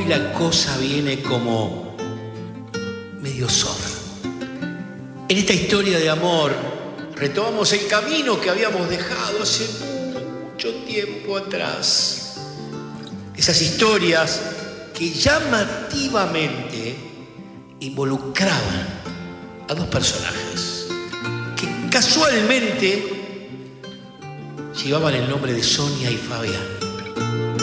hoy la cosa viene como medio soft. En esta historia de amor retomamos el camino que habíamos dejado hace mucho tiempo atrás. Esas historias que llamativamente involucraban a dos personajes que casualmente llevaban el nombre de Sonia y Fabián.